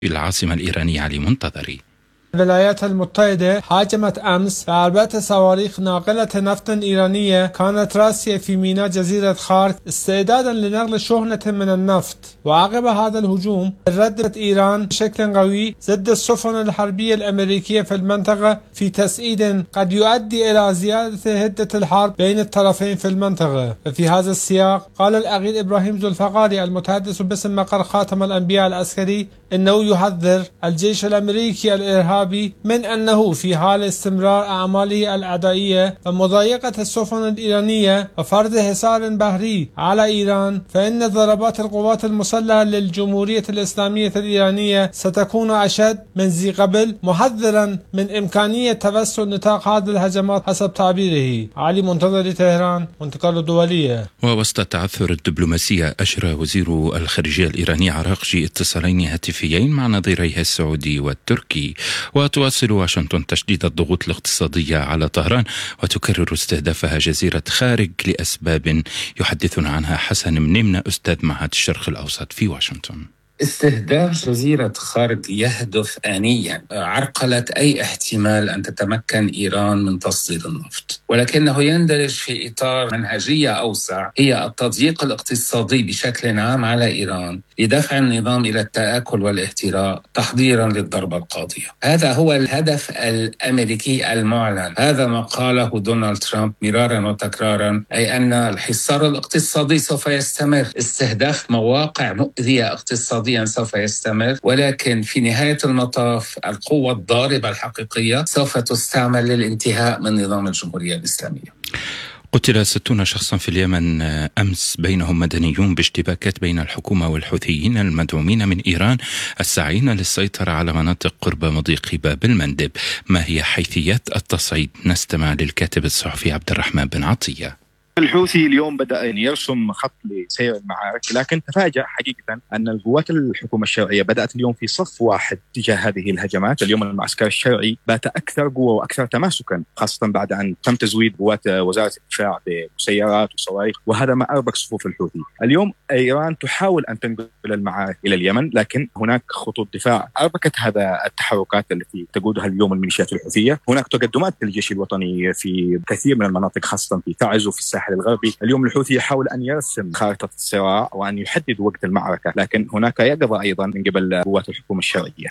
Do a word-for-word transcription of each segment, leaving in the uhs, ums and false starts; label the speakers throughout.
Speaker 1: في العاصمة الإيرانية علي منتظري.
Speaker 2: الولايات المتحدة هاجمت أمس بأربعة صواريخ ناقلة نفط إيرانية كانت راسية في ميناء جزيرة خارك استعدادا لنقل شحنة من النفط. وعقب هذا الهجوم ردت إيران بشكل قوي ضد السفن الحربية الأمريكية في المنطقة في تسعيد قد يؤدي إلى زيادة هدة الحرب بين الطرفين في المنطقة. وفي هذا السياق قال الأغير إبراهيم ذوالفقار المتحدث باسم مقر خاتم الأنبياء العسكري إنه يحذر الجيش الأمريكي الإرهابي من أنه في حال استمرار أعماله الأعدائية ومضايقة السفن الإيرانية وفرض حصار بحري على إيران فإن ضربات القوات المسلحة للجمهورية الإسلامية الإيرانية ستكون أشد من ذي قبل، محذرا من إمكانية توسع نطاق هذه الهجمات حسب تعبيره. علي منتظري، طهران، منطقة الدولية.
Speaker 1: ووسط التعثر الدبلوماسية أجرى وزير الخارجية الإيراني عراقجي اتصالين هاتفيين مع نظيريه السعودي والتركي. وتواصل واشنطن تشديد الضغوط الاقتصادية على طهران وتكرر استهدافها جزيرة خارج لأسباب يحدثنا عنها حسن منمنة أستاذ معهد الشرق الأوسط في واشنطن.
Speaker 3: استهداف جزيرة خارج يهدف آنيا عرقلة أي احتمال أن تتمكن إيران من تصدير النفط، ولكنه يندرج في إطار منهجية أوسع هي التضييق الاقتصادي بشكل عام على إيران لدفع النظام إلى التآكل والاهتراء تحضيرا للضربة القاضية. هذا هو الهدف الأمريكي المعلن، هذا ما قاله دونالد ترامب مرارا وتكرارا، أي أن الحصار الاقتصادي سوف يستمر، استهداف مواقع مؤذية اقتصاديا سوف يستمر، ولكن في نهاية المطاف القوة الضاربة الحقيقية سوف تستعمل للانتهاء من نظام الجمهورية الإسلامية.
Speaker 1: قتل ستون شخصا في اليمن أمس بينهم مدنيون باشتباكات بين الحكومة والحوثيين المدعومين من إيران الساعين للسيطرة على مناطق قرب مضيق باب المندب. ما هي حيثيات التصعيد؟ نستمع للكاتب الصحفي عبد الرحمن بن عطية.
Speaker 4: الحوثي اليوم بدأ يرسم خط لسير المعارك، لكن تفاجأ حقيقة أن القوات الحكومة الشرعية بدأت اليوم في صف واحد تجاه هذه الهجمات. اليوم المعسكر الشرعي بات أكثر قوة وأكثر تماسكا، خاصة بعد أن تم تزويد قوات وزارة الدفاع بمسيرات وصواريخ، وهذا ما أربك صفوف الحوثي. اليوم إيران تحاول أن تنقل المعارك إلى اليمن، لكن هناك خطوط دفاع أربكت هذا التحركات التي تقودها اليوم الميليشيات الحوثية. هناك تقدمات للجيش الوطني في كثير من المناطق، خاصة في تعز وفي الساحل الغربي. اليوم الحوثي يحاول أن يرسم خارطة الصراع وأن يحدد وقت المعركة، لكن هناك يقظة أيضا من قبل قوات الحكومة الشرعية.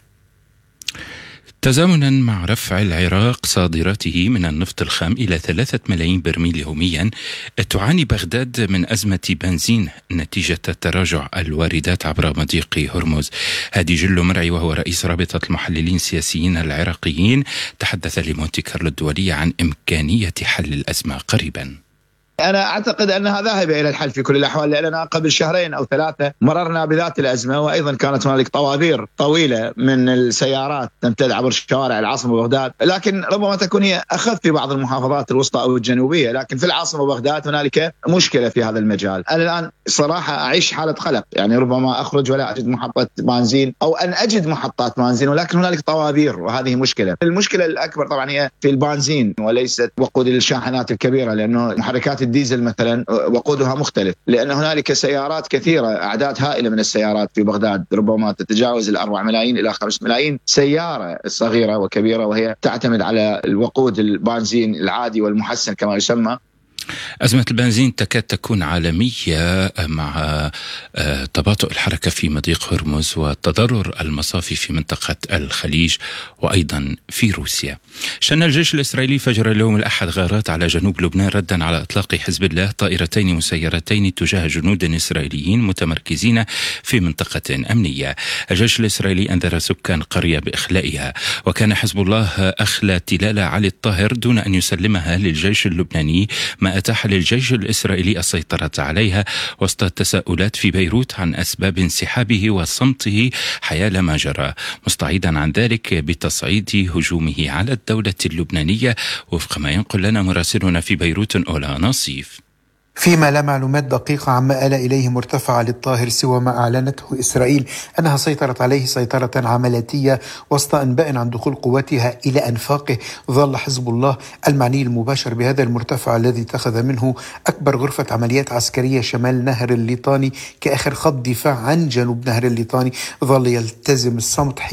Speaker 1: تزامنا مع رفع العراق صادراته من النفط الخام إلى ثلاثة ملايين برميل يوميا، تعاني بغداد من أزمة بنزين نتيجة تراجع الواردات عبر مضيق هرمز. هادي جلو مرعي وهو رئيس رابطة المحللين السياسيين العراقيين تحدث لمونتي كارلو الدولية عن إمكانية حل الأزمة قريبا.
Speaker 5: أنا أعتقد أنها ذاهبة إلى الحل في كل الأحوال، لأننا قبل شهرين أو ثلاثة مررنا بذات الأزمة، وأيضا كانت هنالك طوابير طويلة من السيارات تمتد عبر شوارع العاصمة بغداد، لكن ربما تكون هي أخف في بعض المحافظات الوسطى أو الجنوبية، لكن في العاصمة بغداد هنالك مشكلة في هذا المجال. أنا الآن صراحة أعيش حالة قلق، يعني ربما أخرج ولا أجد محطة بنزين أو أن أجد محطات بنزين، ولكن هنالك طوابير، وهذه مشكلة. المشكلة الأكبر طبعا هي في البنزين وليست وقود الشاحنات الكبيرة، لأنه محركات الديزل مثلا وقودها مختلف، لأن هنالك سيارات كثيرة، أعداد هائلة من السيارات في بغداد، ربما تتجاوز الأربع ملايين إلى خمس ملايين سيارة صغيرة وكبيرة، وهي تعتمد على الوقود البنزين العادي والمحسن كما يسمى.
Speaker 1: أزمة البنزين تكاد تكون عالمية مع تباطؤ الحركة في مضيق هرمز وتضرر المصافي في منطقة الخليج وأيضا في روسيا. شن الجيش الإسرائيلي فجر اليوم الأحد غارات على جنوب لبنان ردا على إطلاق حزب الله طائرتين مسيرتين تجاه جنود إسرائيليين متمركزين في منطقة أمنية. الجيش الإسرائيلي أنذر سكان قرية بإخلائها، وكان حزب الله أخلى تلال علي الطاهر دون أن يسلمها للجيش اللبناني، ما أتاح للجيش الإسرائيلي السيطرة عليها وسط التساؤلات في بيروت عن أسباب انسحابه وصمته حيال ما جرى، مستعيدا عن ذلك بتصعيد هجومه على الدولة اللبنانية، وفق ما ينقل لنا مراسلنا في بيروت أولا نصيف.
Speaker 6: فيما لا معلومات دقيقة عما آل إليه مرتفع علي الطاهر سوى ما أعلنته إسرائيل أنها سيطرت عليه سيطرة عملياتية وسط أنباء عن دخول قواتها إلى أنفاقه. ظل حزب الله المعني المباشر بهذا المرتفع الذي اتخذ منه أكبر غرفة عمليات عسكرية شمال نهر الليطاني كآخر خط دفاع عن جنوب نهر الليطاني. ظل يلتزم الصمت